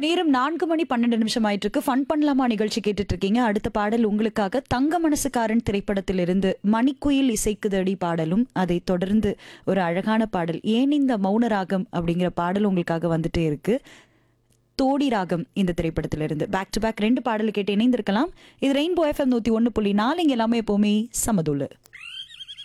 நேரம் 4:12 ஆயிட்டு இருக்கு. ஃபன் பண்ணலாமா நிகழ்ச்சி கேட்டுட்டு இருக்கீங்க. அடுத்த பாடல் உங்களுக்காக தங்க மனசுக்காரன் திரைப்படத்திலிருந்து மணிக்குயில் இசைக்குதடி பாடலும், அதை தொடர்ந்து ஒரு அழகான பாடல் ஏன் இந்த மௌன ராகம் அப்படிங்கிற பாடல் உங்களுக்காக வந்துட்டே இருக்கு. தோடி ராகம் இந்த திரைப்படத்திலிருந்து பேக் டு பேக் 2 பாடல் கேட்டு இணைந்திருக்கலாம். இது ரெயின்போ FM 101.4. இங்க எல்லாமே எப்பவுமே சமதுள்ளு.